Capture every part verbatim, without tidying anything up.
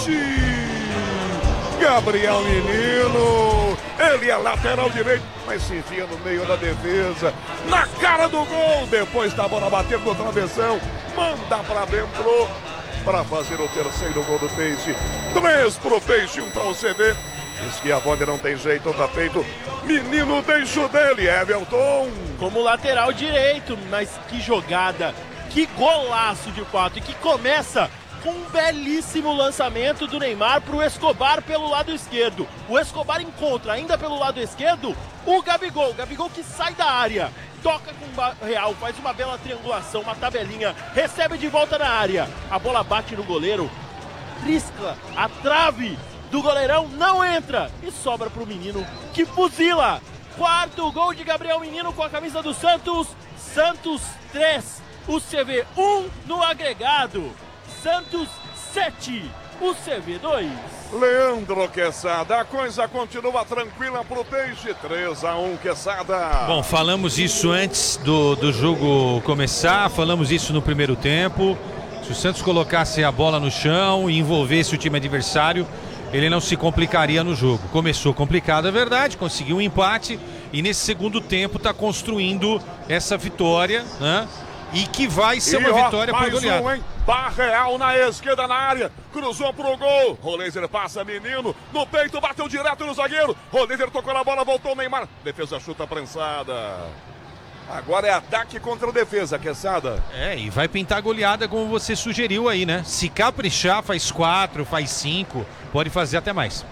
Gabriel Menino, ele é lateral direito, mas se enfia no meio da defesa, na cara do gol, depois da bola bater no travessão, manda pra dentro, para fazer o terceiro gol do Peixe. Três pro Peixe, um para o C V. Diz que a Bonde não tem jeito, tá feito. Menino, deixa o dele, Everton. Como lateral direito, mas que jogada, que golaço de fato, e que começa com um belíssimo lançamento do Neymar para o Escobar pelo lado esquerdo. O Escobar encontra ainda pelo lado esquerdo o Gabigol. Gabigol que sai da área, toca com o Real, faz uma bela triangulação, uma tabelinha, recebe de volta na área. A bola bate no goleiro, risca a trave do goleirão, não entra e sobra para o Menino que fuzila. Quarto gol de Gabriel Menino com a camisa do Santos. Santos três, o C V um no agregado. Santos sete, o C V dois. Leandro Quesada, a coisa continua tranquila pro Peixe, três a um, Quesada. Bom, falamos isso antes do, do jogo começar, falamos isso no primeiro tempo. Se o Santos colocasse a bola no chão e envolvesse o time adversário, ele não se complicaria no jogo. Começou complicado, é verdade, conseguiu um empate e nesse segundo tempo está construindo essa vitória, né? E que vai ser e, uma ó, vitória por goleada. Um, hein? Barreal na esquerda na área, cruzou pro gol. Roleiser passa, Menino, no peito, bateu direto no zagueiro. Roleiser tocou na bola, voltou o Neymar. Defesa chuta prensada. Agora é ataque contra defesa, Quesada. É, e vai pintar goleada como você sugeriu aí, né? Se caprichar, faz quatro, faz cinco, pode fazer até mais.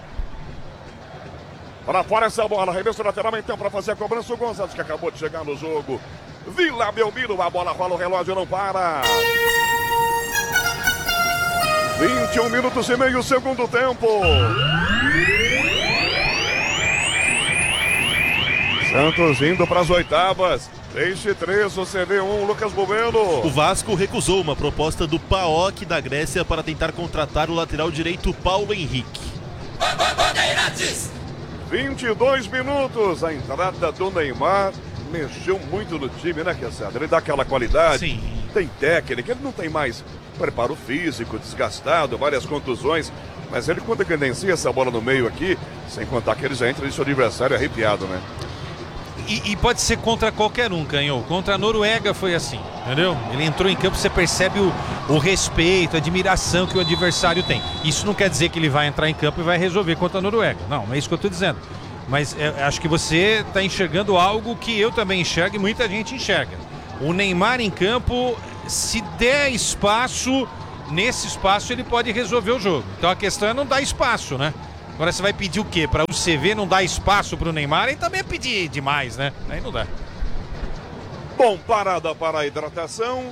Para fora essa bola, arremesso lateral então para fazer a cobrança. O Gonçalves que acabou de chegar no jogo. Vila Belmiro, a bola rola, o relógio não para. vinte e um minutos e meio, segundo tempo. Santos indo para as oitavas. Peixe três, o C V um, Lucas Bueno. O Vasco recusou uma proposta do P A O K da Grécia para tentar contratar o lateral direito Paulo Henrique. vinte e dois minutos, a entrada do Neymar mexeu muito no time, né, Quesada? Ele dá aquela qualidade, Sim. Tem técnica, ele não tem mais preparo físico, desgastado, várias contusões, mas ele quando credencia essa bola no meio aqui, sem contar que ele já entra nesse adversário arrepiado, né? E, e pode ser contra qualquer um, Canhão. Contra a Noruega foi assim, entendeu? Ele entrou em campo, você percebe o, o respeito, a admiração que o adversário tem. Isso não quer dizer que ele vai entrar em campo e vai resolver contra a Noruega. Não, não é isso que eu estou dizendo. Mas é, acho que você está enxergando algo que eu também enxergo e muita gente enxerga. O Neymar em campo, se der espaço, nesse espaço ele pode resolver o jogo. Então a questão é não dar espaço, né? Agora você vai pedir o quê? Para o C V não dar espaço para o Neymar? Aí também é pedir demais, né? Aí não dá. Bom, parada para a hidratação.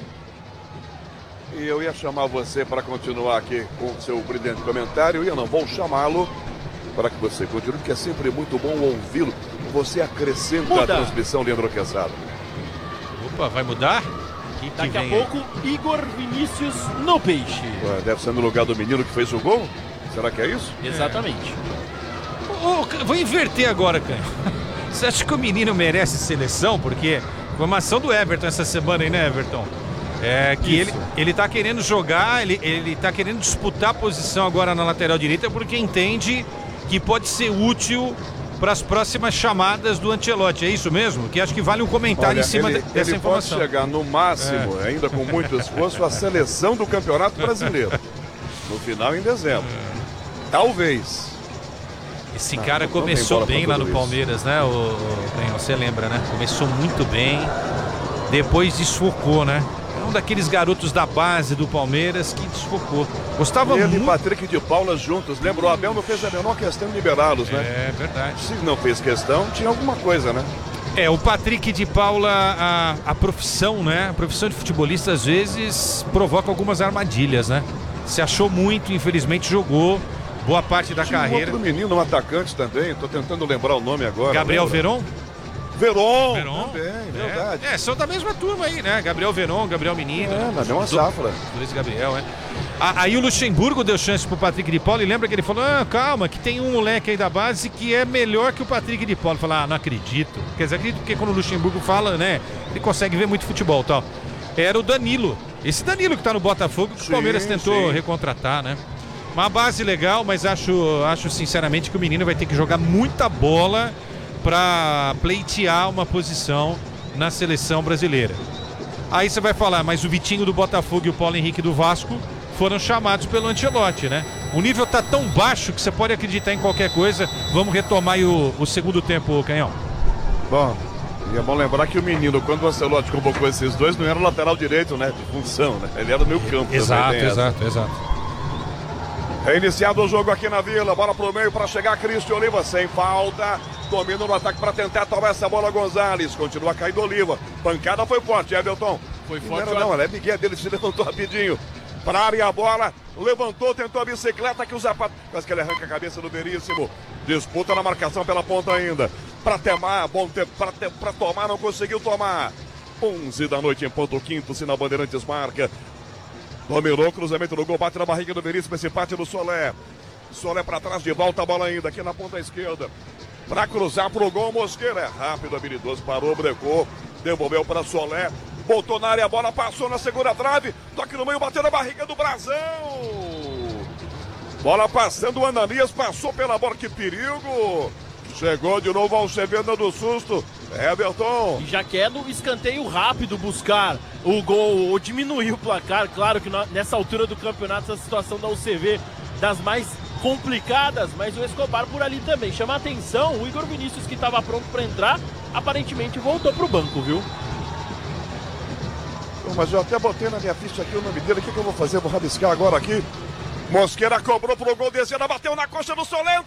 E eu ia chamar você para continuar aqui com o seu brilhante comentário. E eu não vou chamá-lo para que você continue, porque é sempre muito bom ouvi-lo. Você acrescenta Muda. a transmissão, Leandro Quesada. Opa, vai mudar? Que que Daqui a vem pouco, Igor Vinícius no Peixe. Ué, deve ser no lugar do menino que fez o gol? Será que é isso? Exatamente. Oh, vou inverter agora, Canho. Você acha que o menino merece seleção? Porque formação do Everton essa semana aí, né, Everton? É que ele, ele tá querendo jogar, ele, ele tá querendo disputar a posição agora na lateral direita porque entende que pode ser útil para as próximas chamadas do Ancelotti. É isso mesmo? Que acho que vale um comentário Olha, em cima ele, dessa ele informação. pode chegar no máximo, é. ainda com muito esforço, a seleção do Campeonato Brasileiro. No final, em dezembro. Talvez. Esse Não, cara não, não começou tem bola bem pra lá no tudo isso. Palmeiras, né? O, o, você lembra, né? Começou muito bem, depois desfocou, né? É um daqueles garotos da base do Palmeiras que desfocou. Gostava Ele muito. e Patrick de Paula juntos. Lembra, o Abel não fez a menor questão de liberá-los, né? É verdade. Se não fez questão, tinha alguma coisa, né? É, o Patrick de Paula, a, a profissão, né? A profissão de futebolista às vezes provoca algumas armadilhas, né? Se achou muito, infelizmente jogou boa parte da Tinha carreira. Um outro menino, um atacante também, tô tentando lembrar o nome agora. Gabriel lembra? Veron? Veron, Veron também, é, verdade. É, são da mesma turma aí, né? Gabriel Veron, Gabriel Menino. É, na mesma safra. Luiz Gabriel, é. Aí o Luxemburgo deu chance pro Patrick de Paula e lembra que ele falou, ah, calma, que tem um moleque aí da base que é melhor que o Patrick de Paula. Falou, ah, não acredito. Quer dizer, acredito porque quando o Luxemburgo fala, né, ele consegue ver muito futebol e tal. Era o Danilo. Esse Danilo que tá no Botafogo, que Sim, o Palmeiras tentou sim. recontratar, né? Uma base legal, mas acho, acho sinceramente que o menino vai ter que jogar muita bola para pleitear uma posição na seleção brasileira. Aí você vai falar, mas o Vitinho do Botafogo e o Paulo Henrique do Vasco foram chamados pelo Ancelotti, né? O nível tá tão baixo que você pode acreditar em qualquer coisa. Vamos retomar aí o, o segundo tempo, Canhão. Bom, e é bom lembrar que o menino, quando o Ancelotti convocou esses dois, não era lateral direito, né? De função, né? Ele era do meio campo. Exato, exato, exato. É iniciado o jogo aqui na Vila, bola pro meio para chegar Cristian Oliva, sem falta, domina no ataque para tentar tomar essa bola Gonzalez, continua caindo Oliva, pancada foi forte, Everton. Foi forte. Não, não, ela é Miguel dele, se levantou rapidinho, para área a bola, levantou, tentou a bicicleta que o Zapata, quase que ele arranca a cabeça do Veríssimo, disputa na marcação pela ponta ainda, para tomar, bom tempo, para tomar, não conseguiu tomar, onze da noite em ponto quinto, se na Bandeirantes marca. Dominou, cruzamento do gol, bate na barriga do Veríssimo, esse bate do Solé. Solé para trás, de volta a bola ainda, aqui na ponta esquerda. Para cruzar pro gol, Mosqueira. É rápido, habilidoso, parou, brecou, devolveu para Solé. Botou na área, a bola passou na segunda trave. Toque no meio, bateu na barriga do Brasão. Bola passando, o Ananias passou pela bola, que perigo. Chegou de novo ao Sevena do susto. Everton. E já quer no escanteio rápido buscar o gol ou diminuir o placar. Claro que nessa altura do campeonato essa situação da U C V das mais complicadas, mas o Escobar por ali também. Chama a atenção, o Igor Vinícius, que estava pronto para entrar, aparentemente voltou pro banco, viu? Mas eu até botei na minha ficha aqui o nome dele. O que, que eu vou fazer? Vou rabiscar agora aqui. Mosqueira cobrou pro gol, descendo, bateu na coxa do Solé.